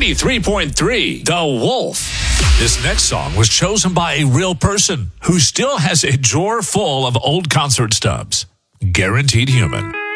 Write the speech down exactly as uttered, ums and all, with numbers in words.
ninety-three point three, The Wolf. This next song was chosen by a real person who still has a drawer full of old concert stubs. Guaranteed Human.